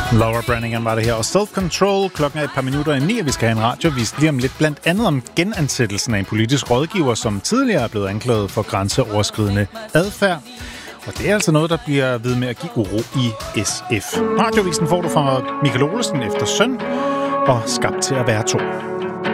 Laura Branigan var det her, og Self-Control. Klokken er et par minutter i 9, og vi skal have en radiovis lige om lidt, blandt andet om genansættelsen af en politisk rådgiver, som tidligere er blevet anklaget for grænseoverskridende adfærd. Og det er altså noget, der bliver ved med at give uro i SF. Radiovisen får du fra Michael Olesen efter søn og skabt til at være to.